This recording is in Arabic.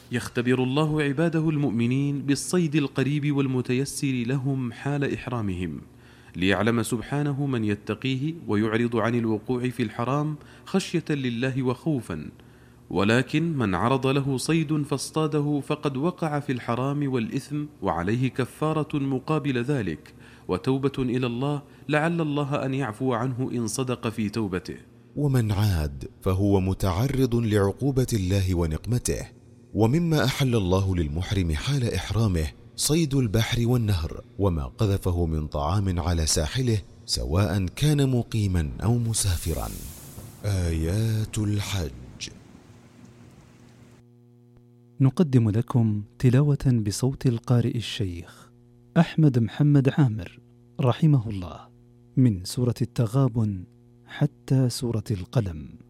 يختبر الله عباده المؤمنين بالصيد القريب والمتيسر لهم حال إحرامهم، ليعلم سبحانه من يتقيه ويعرض عن الوقوع في الحرام خشية لله وخوفا. ولكن من عرض له صيد فاصطاده فقد وقع في الحرام والإثم، وعليه كفارة مقابل ذلك وتوبة إلى الله، لعل الله أن يعفو عنه إن صدق في توبته. ومن عاد فهو متعرض لعقوبة الله ونقمته. ومما أحل الله للمحرم حال إحرامه صيد البحر والنهر وما قذفه من طعام على ساحله، سواء كان مقيما أو مسافرا. آيات الحج. نقدم لكم تلاوة بصوت القارئ الشيخ أحمد محمد عامر رحمه الله من سورة التغابن حتى سورة القلم.